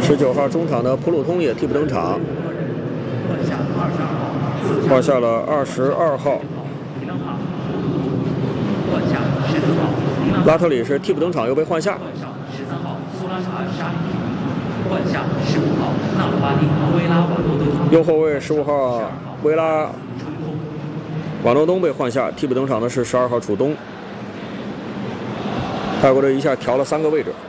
19号中场的普鲁通也替补登场，换下了22号。拉特里是替补登场，又被换下。右后卫15号维拉瓦诺东被换下，替补登场的是12号楚东。泰国队一下调了3个位置。